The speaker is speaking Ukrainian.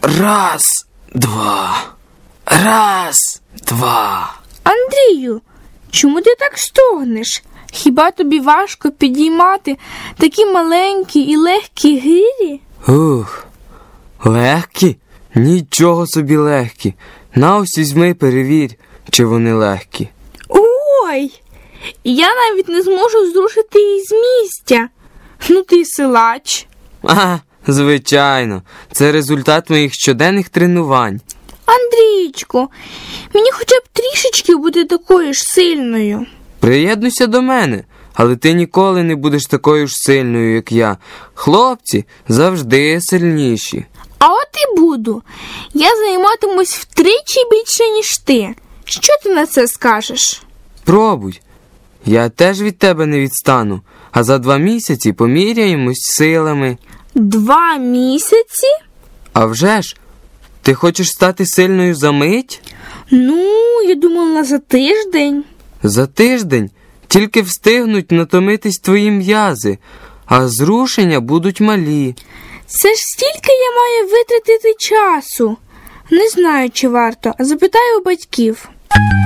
Раз, два. Раз, два. Андрію, чому ти так стогнеш? Хіба тобі важко підіймати такі маленькі і легкі гирі? Ух, легкі? Нічого собі легкі. На ось візьми, перевір, чи вони легкі. Ой, я навіть не зможу зрушити її з місця. Ну ти силач. Звичайно, це результат моїх щоденних тренувань. Андрійчку, мені хоча б трішечки бути такою ж сильною. Приєднуйся до мене, але ти ніколи не будеш такою ж сильною, як я. Хлопці завжди сильніші. А от і буду. Я займатимусь втричі більше, ніж ти. Що ти на це скажеш? Пробуй. Я теж від тебе не відстану, а за 2 місяці поміряємось силами. 2 місяці? А вже ж, ти хочеш стати сильною за мить? Ну, я думала за тиждень. За тиждень тільки встигнуть натомитись твої м'язи, а зрушення будуть малі. Це ж стільки я маю витратити часу. Не знаю, чи варто. Запитаю у батьків.